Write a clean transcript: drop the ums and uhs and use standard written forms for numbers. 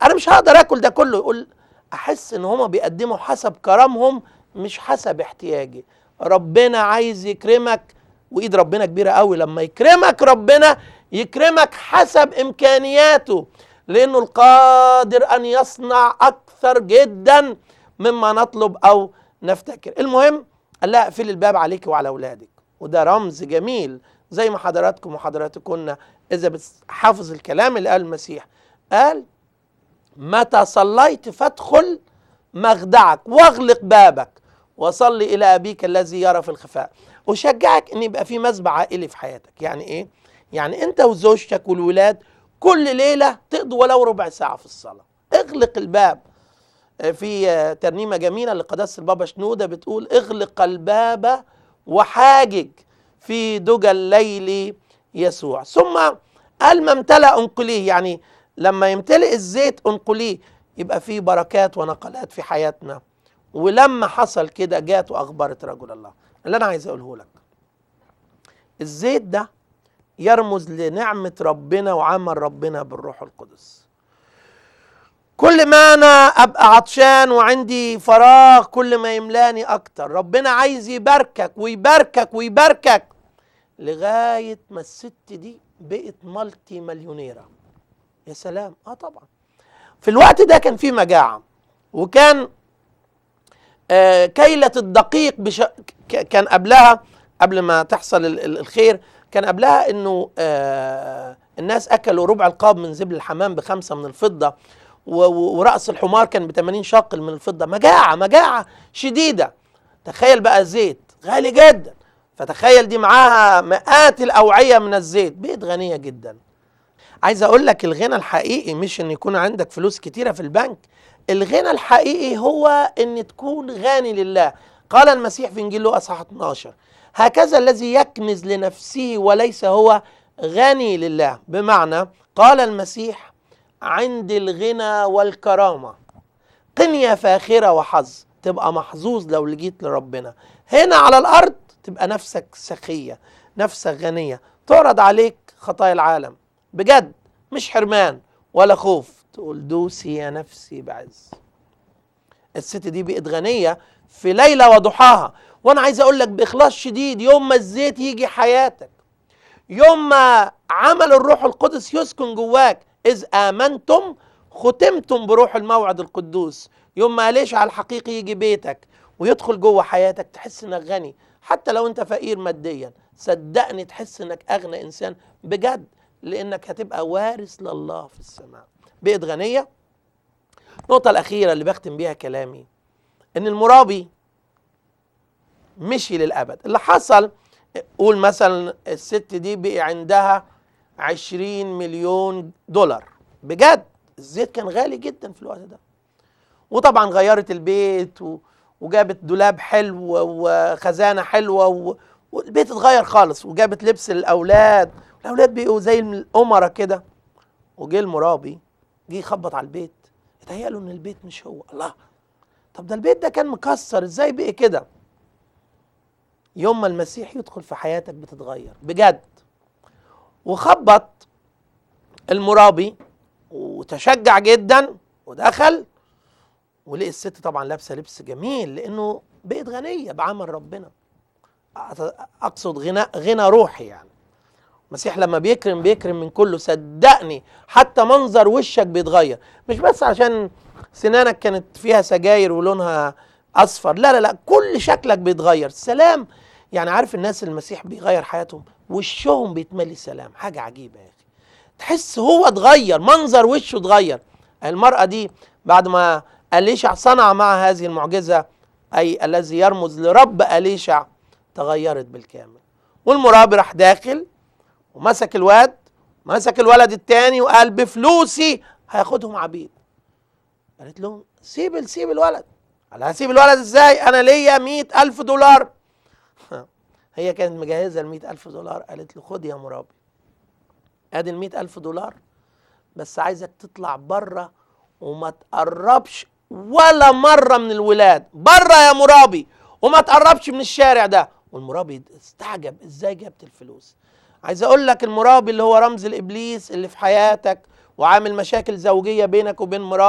انا مش هقدر اكل ده كله. يقول احس ان هما بيقدموا حسب كرمهم مش حسب احتياجي. ربنا عايز يكرمك، وايد ربنا كبيرة قوي. لما يكرمك ربنا يكرمك حسب امكانياته، لانه القادر ان يصنع اكثر جدا مما نطلب او نفتكر. المهم قال لها اقفلي الباب عليك وعلى اولادك، وده رمز جميل زي ما حضراتكم وحضراتكن اذا بتحافظ الكلام اللي قال المسيح. قال متى صليت فادخل مخدعك واغلق بابك وصلي الى ابيك الذي يرى في الخفاء. وشجعك ان يبقى في مسبح عائلي في حياتك. يعني ايه؟ يعني انت وزوجتك والولاد كل ليله تقضوا ولو ربع ساعه في الصلاه. اغلق الباب. في ترنيمه جميله لقداسه البابا شنوده بتقول اغلق الباب وحاجج في دجى الليل يسوع. ثم قال ما امتلأ انقليه، يعني لما يمتلئ الزيت انقليه يبقى فيه بركات ونقلات في حياتنا. ولما حصل كده جات واخبرت رجل الله. اللي انا عايز اقوله لك، الزيت ده يرمز لنعمة ربنا وعمل ربنا بالروح القدس. كل ما انا ابقى عطشان وعندي فراغ كل ما يملاني اكتر. ربنا عايز يباركك ويباركك ويباركك لغاية ما الست دي بقت مالتي مليونيرة. يا سلام. طبعا في الوقت ده كان في مجاعة، وكان كيلة الدقيق كان قبلها، قبل ما تحصل الخير، كان قبلها انه الناس اكلوا ربع القاب من زبل الحمام ب5 من الفضة، ورأس الحمار كان ب80 شاقل من الفضة. مجاعة شديدة. تخيل بقى زيت غالي جدا، فتخيل دي معاها مئات الأوعية من الزيت، بقت غنية جدا. عايز اقول لك الغنى الحقيقي مش ان يكون عندك فلوس كتيرة في البنك. الغنى الحقيقي هو ان تكون غني لله. قال المسيح في انجيل لوقا اصحاح 12 هكذا الذي يكنز لنفسه وليس هو غني لله. بمعنى قال المسيح عند الغنى والكرامة قنية فاخرة وحظ. تبقى محظوظ لو لجيت لربنا. هنا على الأرض تبقى نفسك سخية، نفسك غنية، تعرض عليك خطايا العالم بجد، مش حرمان ولا خوف. تقول دوسي يا نفسي بعز. الست دي بقت غنية في ليلة وضحاها. وانا عايز اقول لك باخلاص شديد، يوم ما الزيت يجي حياتك، يوم ما عمل الروح القدس يسكن جواك، اذ امنتم ختمتم بروح الموعد القدوس، يوم ما ليشع الحقيقي يجي بيتك ويدخل جوه حياتك، تحس انك غني. حتى لو انت فقير ماديا، صدقني تحس انك اغنى انسان بجد، لانك هتبقى وارث لله في السماء. بقت غنية. النقطة الأخيرة اللي بختم بيها كلامي، إن المرابي مشي للأبد. اللي حصل، قول مثلا الست دي بقي عندها 20 مليون دولار بجد. الزيت كان غالي جدا في الوقت ده. وطبعا غيرت البيت وجابت دولاب حلو وخزانة حلوة والبيت اتغير خالص، وجابت لبس للأولاد. الأولاد بقوا زي الأمرة كده. وجه المرابي جه يخبط على البيت، اتهيأ له ان البيت مش هو. الله، طب ده البيت ده كان مكسر، ازاي بقى كده؟ يوم ما المسيح يدخل في حياتك بتتغير بجد. وخبط المرابي وتشجع جدا ودخل، ولقي الست طبعا لابسه لبس جميل لانه بقت غنيه بعمل ربنا. اقصد غنى روحي. يعني المسيح لما بيكرم من كله. صدقني حتى منظر وشك بيتغير، مش بس عشان سنانك كانت فيها سجاير ولونها اصفر، لا، كل شكلك بيتغير. سلام. يعني عارف الناس المسيح بيغير حياتهم، وشهم بيتملي سلام. حاجة عجيبة يا اخي. تحس هو اتغير، منظر وشه اتغير. المرأة دي بعد ما أليشع صنع مع هذه المعجزة، أي الذي يرمز لرب أليشع، تغيرت بالكامل. والمرابي راح داخل ومسك الواد، مسك الولد التاني وقال بفلوسي هياخدهم عبيد. قالت لهم سيب الولد. قال هسيب الولد ازاي؟ انا ليا 100,000 دولار. هي كانت مجهزة 100,000 دولار. قالت له خد يا مرابي، ادي 100,000 دولار، بس عايزك تطلع بره وما تقربش ولا مرة من الولاد. بره يا مرابي، وما تقربش من الشارع ده. والمرابي استعجب ازاي جابت الفلوس. عايز اقول لك المرابي اللي هو رمز الابليس اللي في حياتك وعامل مشاكل زوجية بينك وبين مراتك